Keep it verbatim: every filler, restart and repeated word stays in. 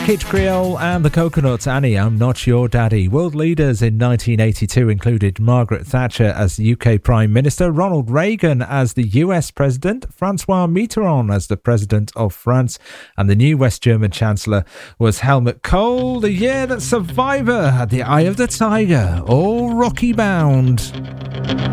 Kid Creole and the Coconuts, Annie, I'm Not Your Daddy. World leaders in nineteen eighty-two included Margaret Thatcher as the U K Prime Minister, Ronald Reagan as the U S President, Francois Mitterrand as the President of France, and the new West German Chancellor was Helmut Kohl. The year that Survivor had the eye of the tiger, all rocky bound.